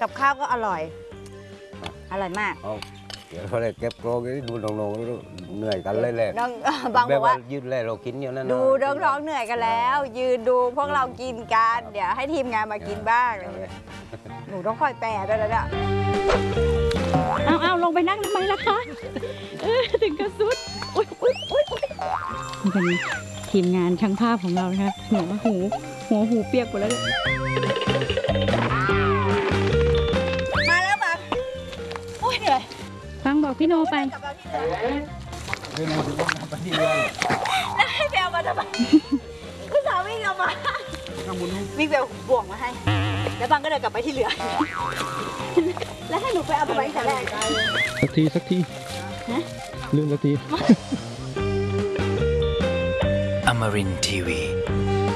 กับข้าวก็อร่อยมากเดี๋ยวเขาเลยเก็บโกรงนี่ดูน้องๆเหนื่อยกันเลยแหละน้องบางบอกว่ายืดเลยเรากินอยู่นั่นดูน้องๆเหนื่อยกันแล้ว ยืนดูพวกเรากินกันเดี๋ยวให้ทีมงานมากินบ้างหนูต้องคอยแปะด้วยนะเอาลงไปนั่งทำไมล่ะคะถึงกระสุดนี่เป็นทีมงานช่างภาพของเรานะคะหัวหูเปียกหมดแล้วมาแล้วมาโอ้ยเหนื่อยฟังบอกพี่โนไปพี่โนจะต้องไปที่เรือแล้วให้แปลมาทำไมผู้สาววิ่งเอามาวิ่งไปบ่วงมาให้แล้วบังก็เดินกลับไปที่เรือแล้วให้หนูไปเอาไปแต่แรกสักทีเรื่องสักที Amarin Tiwi